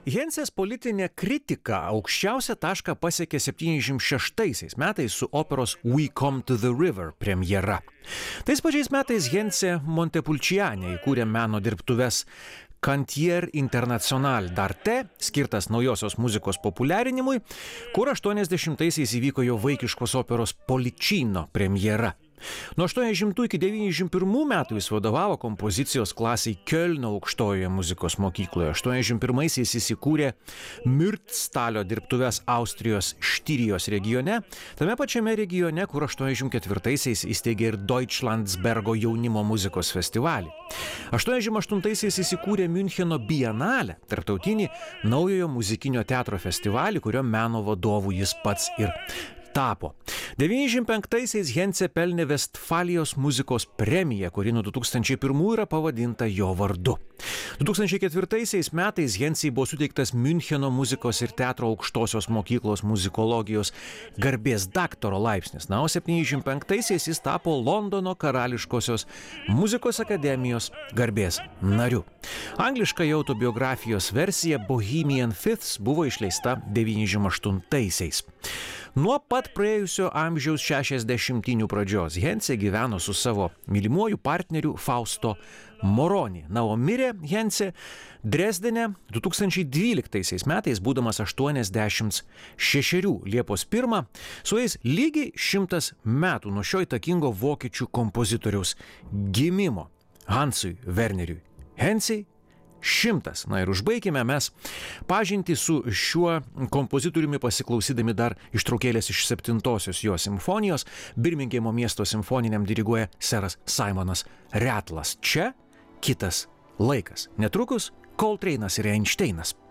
Hensės politinė kritika aukščiausią tašką pasiekė 76 metais su operos We Come to the River premjera. Tais pačiais metais Hensė Montepulciane įkūrė meno dirbtuves Cantier International d'Arte, skirtas naujosios muzikos populiarinimui, kur 80-aisiais įvyko jo vaikiškos operos Policino premjera. Nuo 80 iki 91 metų jis vadovavo kompozicijos klasiai Kölno aukštojoje muzikos mokykloje. 81-aisiais jis įkūrė Mürztalio dirbtuves Austrijos Štyrijos regione, tame pačiame regione, kur 84-aisiais įsteigė ir Deutschlandsbergo jaunimo muzikos festivalį. 88-aisiais jis įkūrė Müncheno Bienalę, tarptautinį naujojo muzikinio teatro festivalį, kurio meno vadovų jis pats ir tapo. 95-aisiais Hensė pelnė Vestfalijos muzikos premiją, kuri nuo 2001 yra pavadinta jo vardu. 2004 metais Hensei buvo suteiktas Müncheno muzikos ir teatro aukštosios mokyklos muzikologijos garbės daktaro laipsnis, na, o 75-aisiais jis tapo Londono karališkosios muzikos akademijos garbės nariu. Angliška jo autobiografijos versija Bohemian Fifths buvo išleista 98-aisiais. Nuo pat praėjusio amžiaus 60-inių pradžios Hensė gyveno su savo mylimuoju partneriu Fausto Moroni. Na, o mirė Hensė Dresdene 2012 metais, būdamas 86 Liepos 1, sueis lygiai 100 metų nuo šio įtakingo vokiečių kompozitoriaus gimimo. Hansui Werneriui Hensei 100. Na ir užbaikime mes pažintį su šiuo kompozitoriumi pasiklausydami dar ištraukėlės iš 7-osios jo simfonijos. Birmingemo miesto simfoniniam diriguoja seras Simonas Ratlas. Čia kitas laikas. Netrukus Coltrane'as ir Einšteinas.